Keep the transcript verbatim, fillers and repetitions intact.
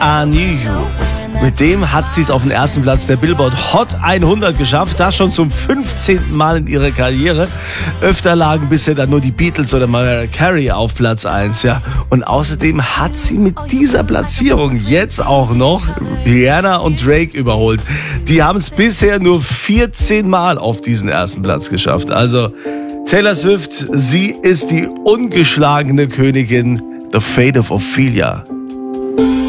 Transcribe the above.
I Knew You. Mit dem hat sie es auf den ersten Platz der Billboard Hot hundert geschafft. Das schon zum fünfzehnten Mal in ihrer Karriere. Öfter lagen bisher dann nur die Beatles oder Mariah Carey auf Platz eins. Ja. Und außerdem hat sie mit dieser Platzierung jetzt auch noch Rihanna und Drake überholt. Die haben es bisher nur vierzehn Mal auf diesen ersten Platz geschafft. Also Taylor Swift, sie ist die ungeschlagene Königin. The Fate of Ophelia.